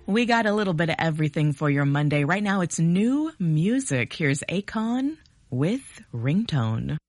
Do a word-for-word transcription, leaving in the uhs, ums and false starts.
We got a little bit of everything for your Monday. Right now it's new music. Here's Akon with Ringtone.